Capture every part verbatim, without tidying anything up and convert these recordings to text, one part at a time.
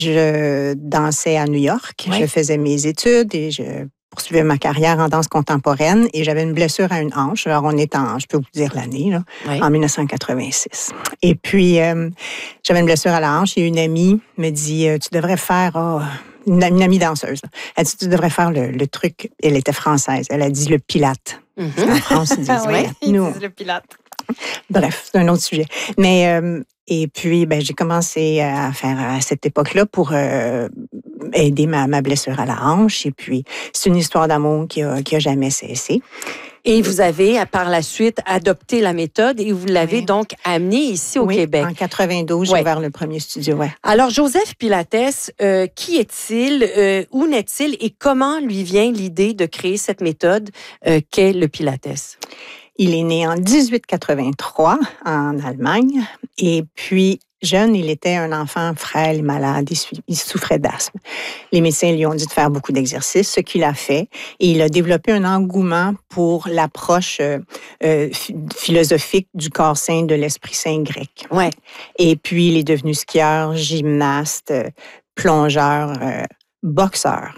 Je dansais à New York. Ouais. Je faisais mes études et je poursuivais ma carrière en danse contemporaine et j'avais une blessure à une hanche. Alors, on est en, je peux vous dire l'année, là, ouais. en dix-neuf cent quatre-vingt-six. Et puis, euh, j'avais une blessure à la hanche et une amie me dit, tu devrais faire... Oh, Une, une amie danseuse. Là. Elle dit, tu devrais faire le, le truc. Elle était française. Elle a dit le pilate. Mm-hmm. En France, ils disent, oui, ouais, ils nous. disent le pilate. Bref, c'est un autre sujet. Mais, euh, et puis, ben, j'ai commencé à faire à cette époque-là pour euh, aider ma, ma blessure à la hanche. Et puis, c'est une histoire d'amour qui a, qui a jamais cessé. Et vous avez, par la suite, adopté la méthode et vous l'avez oui. donc amenée ici au oui, Québec. En quatre-vingt-douze, j'ai oui. ouvert le premier studio. Ouais. Alors, Joseph Pilates, euh, qui est-il, euh, où naît-il et comment lui vient l'idée de créer cette méthode euh, qu'est le Pilates? Il est né en dix-huit quatre-vingt-trois en Allemagne et puis jeune, il était un enfant frêle et malade, il souffrait d'asthme. Les médecins lui ont dit de faire beaucoup d'exercices, ce qu'il a fait, et il a développé un engouement pour l'approche euh, euh, philosophique du corps sain, de l'esprit sain grec. Ouais. Et puis, il est devenu skieur, gymnaste, plongeur, euh, boxeur.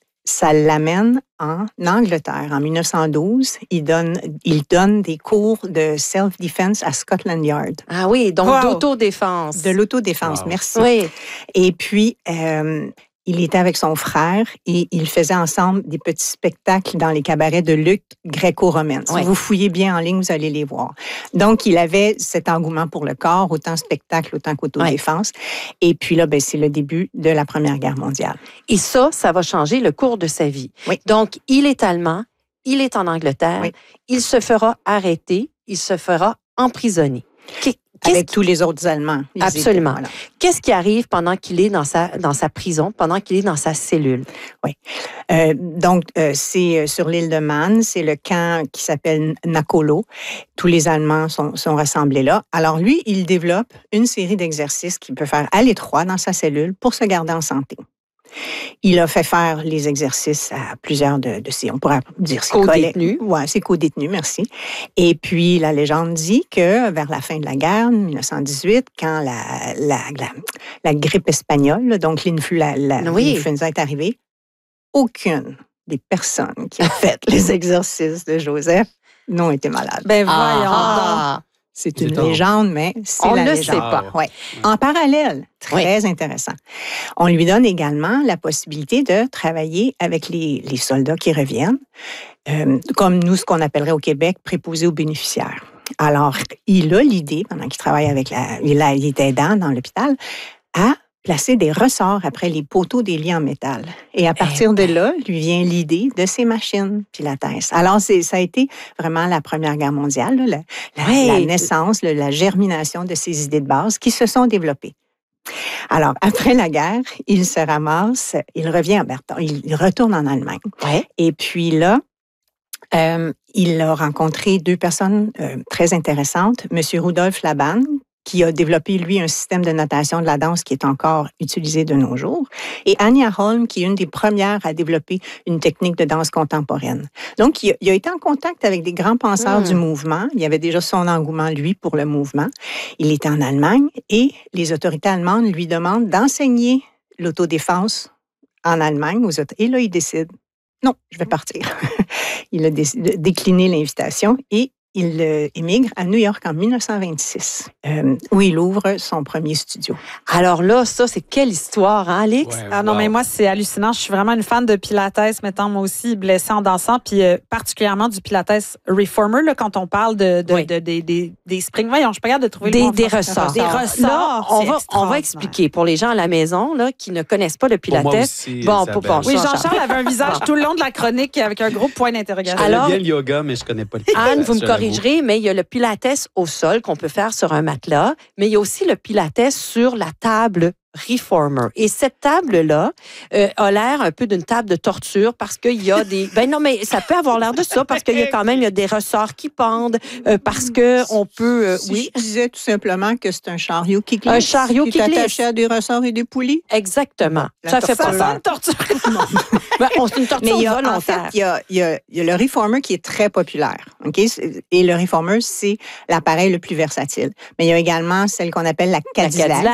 Ça l'amène en Angleterre. En dix-neuf cent douze, il donne, il donne des cours de self-defense à Scotland Yard. Ah oui, donc wow. d'autodéfense. De l'autodéfense, wow. merci. Oui. Et puis, euh, il était avec son frère et ils faisaient ensemble des petits spectacles dans les cabarets de lutte gréco-romaine. Si oui. vous fouillez bien en ligne, vous allez les voir. Donc, il avait cet engouement pour le corps, autant spectacle, autant qu'autodéfense. Oui. Et puis là, ben, c'est le début de la Première Guerre mondiale. Et ça, ça va changer le cours de sa vie. Oui. Donc, il est allemand, il est en Angleterre, oui. il se fera arrêter, il se fera emprisonner. Qu'est- Avec tous les autres Allemands. Absolument. Étaient, voilà. Qu'est-ce qui arrive pendant qu'il est dans sa, dans sa prison, pendant qu'il est dans sa cellule? Oui. Euh, donc, euh, c'est sur l'île de Man, c'est le camp qui s'appelle Nakolo. Tous les Allemands sont, sont rassemblés là. Alors, lui, il développe une série d'exercices qu'il peut faire à l'étroit dans sa cellule pour se garder en santé. Il a fait faire les exercices à plusieurs de, de ses, on pourrait dire ses co-détenus. Oui, ses co-détenus, merci. Et puis, la légende dit que vers la fin de la guerre, dix-neuf cent dix-huit, quand la, la, la, la grippe espagnole, donc l'influenza la, oui. est arrivée, aucune des personnes qui ont fait les exercices de Joseph n'ont été malades. Ben voyons ah, donc. C'est une légende, mais c'est on la ne légende. sait pas. Ouais. En parallèle, très oui. intéressant, on lui donne également la possibilité de travailler avec les, les soldats qui reviennent, euh, comme nous, ce qu'on appellerait au Québec, préposés aux bénéficiaires. Alors, il a l'idée, pendant qu'il travaille avec la... Il, a, il est aidant dans l'hôpital, à placer des ressorts après les poteaux des lits en métal. Et à partir eh de là, lui vient l'idée de ces machines Pilates. Alors, c'est, ça a été vraiment la Première Guerre mondiale, là, la, la, oui. la naissance, la, la germination de ces idées de base qui se sont développées. Alors, après la guerre, il se ramasse, il revient à Berton, il retourne en Allemagne. Ouais. Et puis là, euh, il a rencontré deux personnes euh, très intéressantes. Monsieur Rudolf Laban, qui a développé, lui, un système de notation de la danse qui est encore utilisé de nos jours, et Anja Holm, qui est une des premières à développer une technique de danse contemporaine. Donc, il a, il a été en contact avec des grands penseurs mmh. du mouvement. Il y avait déjà son engouement, lui, pour le mouvement. Il était en Allemagne et les autorités allemandes lui demandent d'enseigner l'autodéfense en Allemagne aux autres. Et là, il décide, non, je vais partir. Il a décidé, décliné l'invitation et il euh, émigre à New York en dix-neuf cent vingt-six, euh, où il ouvre son premier studio. Alors là, ça, c'est quelle histoire, hein, Alix? Ouais, ah non, wow. mais moi, c'est hallucinant. Je suis vraiment une fan de Pilates, mettant moi aussi blessée en dansant, puis euh, particulièrement du Pilates Reformer, là, quand on parle de, de, oui. de, de, de, des, des springs. Voyons, je suis pas capable de trouver des, le mot. Des ressorts. Des ressorts. Là, on va, on va expliquer pour les gens à la maison là, qui ne connaissent pas le Pilates. Pour moi aussi, bon, pour, pour, oui, Jean-Charles avait un visage tout le long de la chronique avec un gros point d'interrogation. Je connais bien le yoga, mais je connais pas le Pilates. Anne, vous me corrigerez, mais il y a le Pilates au sol qu'on peut faire sur un matelas, mais il y a aussi le Pilates sur la table Reformer. Et cette table-là euh, a l'air un peu d'une table de torture parce qu'il y a des... Ben non, mais ça peut avoir l'air de ça parce qu'il y a quand même il y a des ressorts qui pendent, euh, parce qu'on peut... Euh, si oui. Je disais tout simplement que c'est un chariot qui glisse. Un chariot qui, qui glisse. est attaché à des ressorts et des poulies. Exactement. La ça fait pas ça peur. une torture. ben, on, c'est une torture mais il y a, volontaire. En fait, il y a, il y a, il y a le Reformer qui est très populaire. Okay? Et le Reformer, c'est l'appareil le plus versatile. Mais il y a également celle qu'on appelle la Cadillac. La Cadillac. Ouais.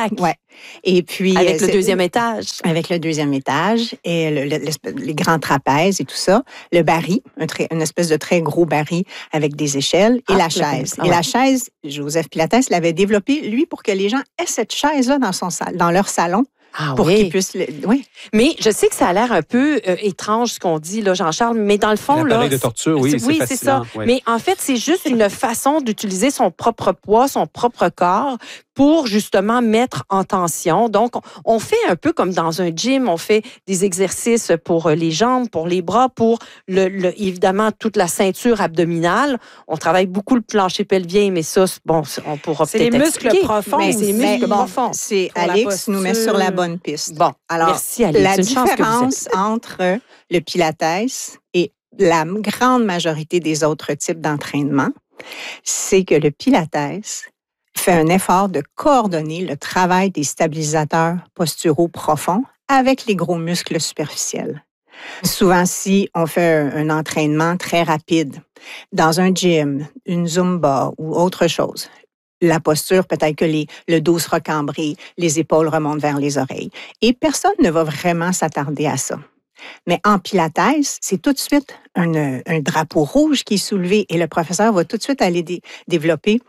Et puis, avec le deuxième étage. Avec le deuxième étage et le, le, les grands trapèzes et tout ça. Le baril, un très, une espèce de très gros baril avec des échelles et ah, la chaise. Ah, et ouais. la chaise, Joseph Pilates l'avait développée, lui, pour que les gens aient cette chaise-là dans, son, dans leur salon. Ah, pour oui. qu'ils puissent... Le... Oui. Mais je sais que ça a l'air un peu euh, étrange, ce qu'on dit, là, Jean-Charles, mais dans le fond... L'appareil là, de torture, oui, c'est, oui, c'est ça. Oui. Mais en fait, c'est juste une façon d'utiliser son propre poids, son propre corps, pour justement mettre en tension. Donc, on fait un peu comme dans un gym, on fait des exercices pour les jambes, pour les bras, pour le, le, évidemment toute la ceinture abdominale. On travaille beaucoup le plancher pelvien, mais ça, bon, on pourra c'est peut-être les muscles expliquer. profonds. Mais c'est les muscles bon, profonds. C'est Alix nous met sur la bonne piste. Bon, alors merci Alix. La une différence entre le Pilates et la grande majorité des autres types d'entraînement, c'est que le Pilates fait un effort de coordonner le travail des stabilisateurs posturaux profonds avec les gros muscles superficiels. Souvent, si on fait un, un entraînement très rapide dans un gym, une Zumba ou autre chose, la posture, peut-être que les, le dos sera cambré, les épaules remontent vers les oreilles. Et personne ne va vraiment s'attarder à ça. Mais en Pilates, c'est tout de suite un, un drapeau rouge qui est soulevé et le professeur va tout de suite aller dé, développer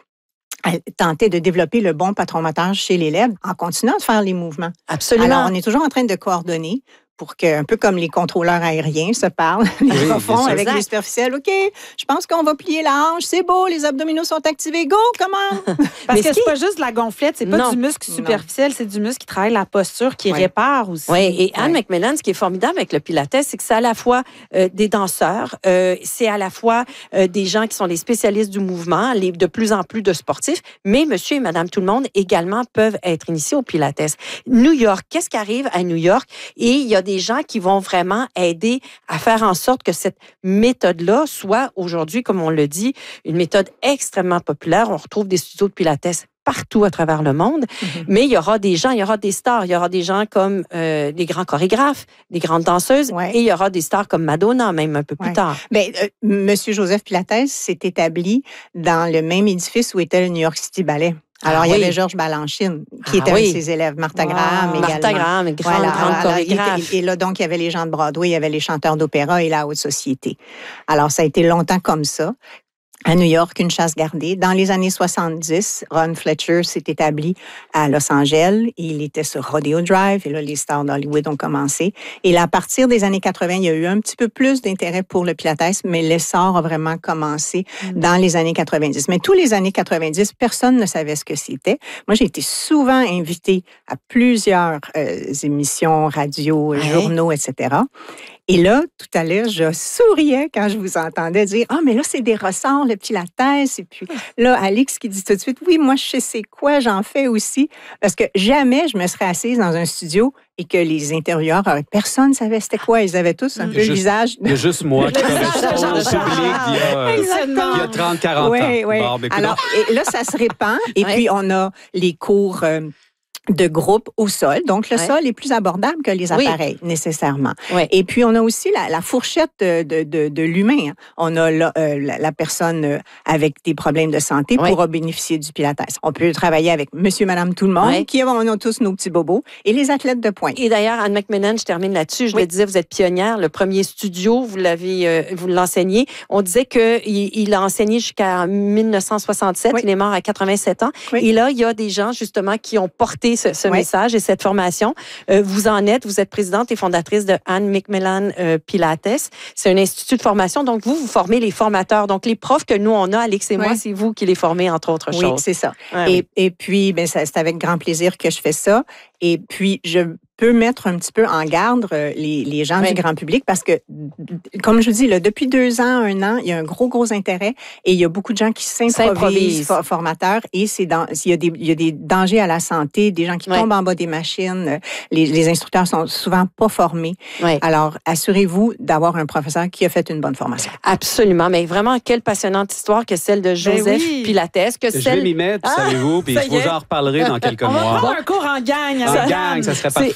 tenter de développer le bon patron moteur chez l'élève en continuant de faire les mouvements. Absolument. Alors, on est toujours en train de coordonner pour que, un peu comme les contrôleurs aériens se parlent, les oui, profonds avec exact. Les superficiels. OK, je pense qu'on va plier la hanche, c'est beau, les abdominaux sont activés, go, comment? Parce Mais que c'est pas juste de la gonflette, c'est pas non. du muscle superficiel, non. c'est du muscle qui travaille la posture, qui oui. répare aussi. Oui, et Anne oui. McMillan, ce qui est formidable avec le Pilates, c'est que c'est à la fois euh, des danseurs, euh, c'est à la fois euh, des gens qui sont les spécialistes du mouvement, les, de plus en plus de sportifs, mais monsieur et madame tout le monde également peuvent être initiés au Pilates. New York, qu'est-ce qui arrive à New York? Et il y a des gens qui vont vraiment aider à faire en sorte que cette méthode-là soit aujourd'hui, comme on le dit, une méthode extrêmement populaire. On retrouve des studios de Pilates partout à travers le monde, mm-hmm. mais il y aura des gens, il y aura des stars, il y aura des gens comme euh, des grands chorégraphes, des grandes danseuses, ouais. et il y aura des stars comme Madonna, même un peu plus ouais. tard. Bien, euh, Monsieur Joseph Pilates s'est établi dans le même édifice où était le New York City Ballet. Alors, ah, il y oui. avait Georges Balanchine, qui ah, était oui. un de ses élèves, Martha wow. Graham également. Martha Graham, une grande, voilà, grande alors, chorégraphe. Et, et là, donc, il y avait les gens de Broadway, il y avait les chanteurs d'opéra et la haute société. Alors, ça a été longtemps comme ça. À New York, une chasse gardée. Dans les années soixante-dix, Ron Fletcher s'est établi à Los Angeles. Il était sur Rodeo Drive. Et là, les stars d'Hollywood ont commencé. Et là, à partir des années quatre-vingts, il y a eu un petit peu plus d'intérêt pour le Pilates, mais l'essor a vraiment commencé mm. dans les années quatre-vingt-dix. Mais tous les années quatre-vingt-dix, personne ne savait ce que c'était. Moi, j'ai été souvent invitée à plusieurs euh, émissions, radio, ouais. journaux, et cetera. Et là, tout à l'heure, je souriais quand je vous entendais dire « Ah, mais là, c'est des ressorts, le Pilates. » Et puis là, Alix qui dit tout de suite « Oui, moi, je sais c'est quoi, j'en fais aussi. » Parce que jamais je me serais assise dans un studio et que les intérieurs, personne ne savait c'était quoi. Ils avaient tous un peu le visage. Il y a juste moi qui correspond au public il y a, il y a trente, quarante oui, ans. Oui. Bon, alors, et là, ça se répand. Et oui. puis, on a les cours... Euh, de groupe au sol. Donc, le ouais. sol est plus abordable que les appareils, oui. nécessairement. Oui. Et puis, on a aussi la, la fourchette de, de, de, de l'humain. On a la, euh, la, la personne avec des problèmes de santé oui. pourra bénéficier du Pilates. On peut travailler avec monsieur, madame, tout le monde, oui. qui on a tous nos petits bobos, et les athlètes de pointe. Et d'ailleurs, Anne McMillan, je termine là-dessus, je oui. le disais, vous êtes pionnière. Le premier studio, vous l'avez, euh, vous l'enseignez. On disait qu'il il a enseigné jusqu'à dix-neuf cent soixante-sept. Oui. Il est mort à quatre-vingt-sept ans. Oui. Et là, il y a des gens, justement, qui ont porté ce, ce oui. message et cette formation. Euh, vous en êtes, vous êtes présidente et fondatrice de Anne McMillan euh, Pilates. C'est un institut de formation. Donc, vous, vous formez les formateurs. Donc, les profs que nous, on a, Alix et oui. moi, c'est vous qui les formez, entre autres oui, choses. Oui, c'est ça. Ah, et, oui. et puis, ben, ça, c'est avec grand plaisir que je fais ça. Et puis, je peux mettre un petit peu en garde les, les gens oui. du grand public parce que, comme je vous dis, là, depuis deux ans, un an, il y a un gros, gros intérêt et il y a beaucoup de gens qui s'improvisent for- formateurs et c'est dans, il, y a des, il y a des dangers à la santé, des gens qui oui. tombent en bas des machines. Les, les instructeurs sont souvent pas formés. Oui. Alors, assurez-vous d'avoir un professeur qui a fait une bonne formation. Absolument. Mais vraiment, quelle passionnante histoire que celle de Joseph ben oui. Pilates. Que je celle... vais m'y mettre, ah, savez-vous, puis je vous en reparlerai dans quelques on mois. On va faire un cours en gang. En gang, ça serait parfait.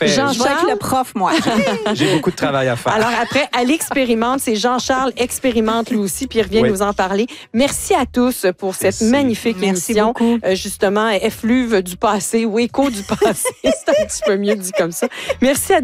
fait. Jean- Je vais être le prof, moi. J'ai beaucoup de travail à faire. Alors après, Ali expérimente, c'est Jean-Charles expérimente lui aussi, puis il revient Oui. nous en parler. Merci à tous pour cette Merci. magnifique Merci émission. beaucoup. Euh, justement, effluve du passé ou écho du passé. C'est un petit peu mieux dit comme ça. Merci à